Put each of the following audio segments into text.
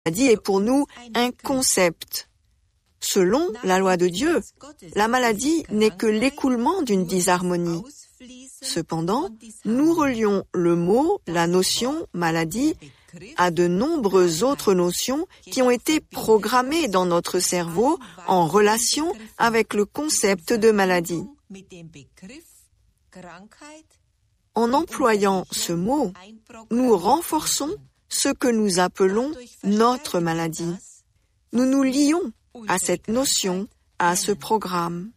maladie est pour nous un concept. Selon la loi de Dieu, la maladie n'est que l'écoulement d'une disharmonie. Cependant, nous relions le mot, la notion maladie, à de nombreuses autres notions qui ont été programmées dans notre cerveau en relation avec le concept de maladie. En employant ce mot, nous renforçons ce que nous appelons notre maladie. Nous nous lions à cette notion, à ce programme.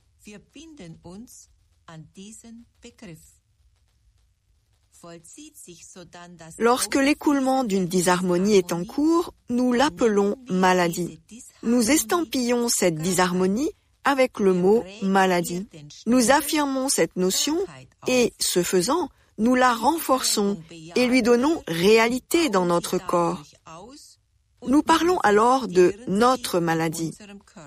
Lorsque l'écoulement d'une disharmonie est en cours, nous l'appelons maladie. Nous estampillons cette disharmonie avec le mot maladie. Nous affirmons cette notion et, ce faisant, nous la renforçons et lui donnons réalité dans notre corps. Nous parlons alors de notre maladie.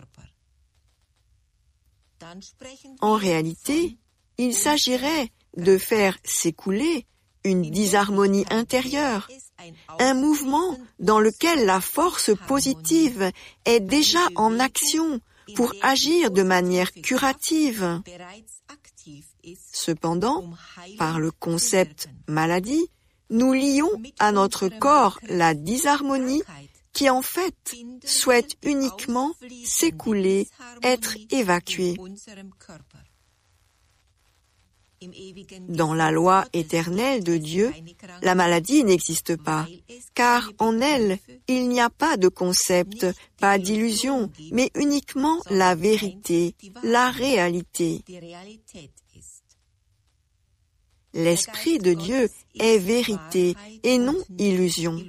En réalité, il s'agirait de faire s'écouler une disharmonie intérieure, un mouvement dans lequel la force positive est déjà en action pour agir de manière curative. Cependant, par le concept maladie, nous lions à notre corps la disharmonie qui en fait souhaite uniquement s'écouler, être évacuée. Dans la loi éternelle de Dieu, la maladie n'existe pas, car en elle, il n'y a pas de concept, pas d'illusion, mais uniquement la vérité, la réalité. L'Esprit de Dieu est vérité et non illusion.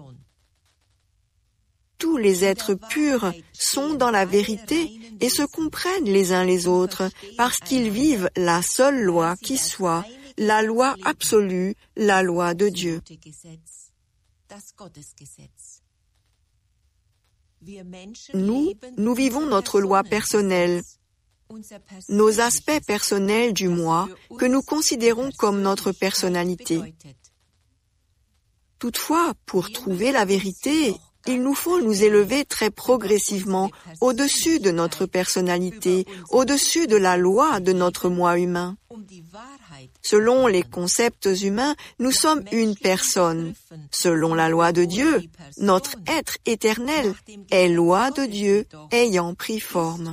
Tous les êtres purs sont dans la vérité et se comprennent les uns les autres parce qu'ils vivent la seule loi qui soit, la loi absolue, la loi de Dieu. Nous vivons notre loi personnelle, nos aspects personnels du moi que nous considérons comme notre personnalité. Toutefois, pour trouver la vérité, il nous faut nous élever très progressivement au-dessus de notre personnalité, au-dessus de la loi de notre moi humain. Selon les concepts humains, nous sommes une personne. Selon la loi de Dieu, notre être éternel est loi de Dieu ayant pris forme.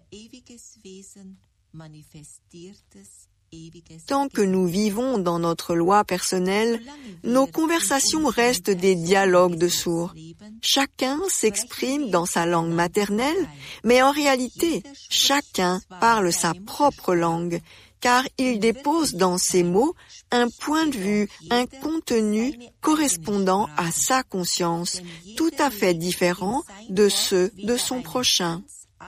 Tant que nous vivons dans notre loi personnelle, nos conversations restent des dialogues de sourds. Chacun s'exprime dans sa langue maternelle, mais en réalité, chacun parle sa propre langue, car il dépose dans ses mots un point de vue, un contenu correspondant à sa conscience, tout à fait différent de ceux de son prochain.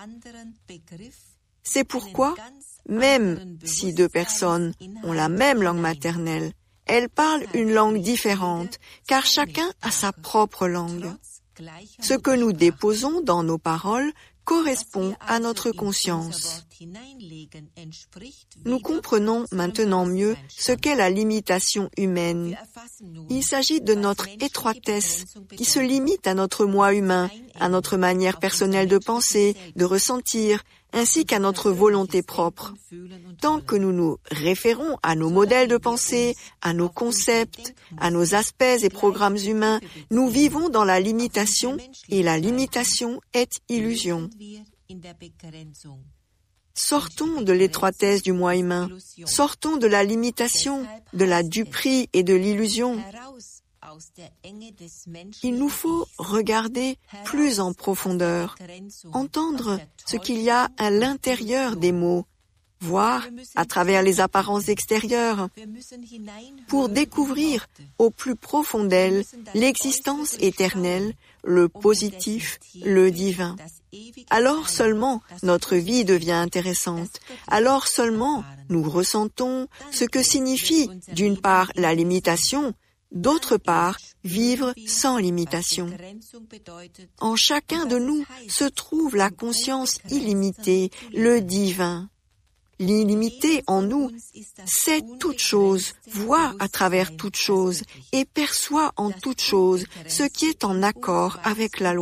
C'est pourquoi, même si deux personnes ont la même langue maternelle, elles parlent une langue différente, car chacun a sa propre langue. Ce que nous déposons dans nos paroles correspond à notre conscience. Nous comprenons maintenant mieux ce qu'est la limitation humaine. Il s'agit de notre étroitesse qui se limite à notre moi humain, à notre manière personnelle de penser, de ressentir, ainsi qu'à notre volonté propre. Tant que nous nous référons à nos modèles de pensée, à nos concepts, à nos aspects et programmes humains, nous vivons dans la limitation et la limitation est illusion. Sortons de l'étroitesse du moi humain, sortons de la limitation, de la duperie et de l'illusion. Il nous faut regarder plus en profondeur, entendre ce qu'il y a à l'intérieur des mots, voir à travers les apparences extérieures, pour découvrir au plus profond d'elle l'existence éternelle, le positif, le divin. Alors seulement notre vie devient intéressante, alors seulement nous ressentons ce que signifie d'une part la limitation, d'autre part, vivre sans limitation. En chacun de nous se trouve la conscience illimitée, le divin. L'illimité en nous sait toutes choses, voit à travers toutes choses et perçoit en toutes choses ce qui est en accord avec la loi.